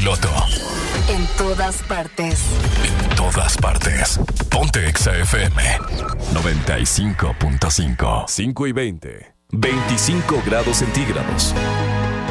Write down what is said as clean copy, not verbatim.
piloto. En todas partes. En todas partes. Ponte Exa FM 95.5. 5:20. 25 grados centígrados.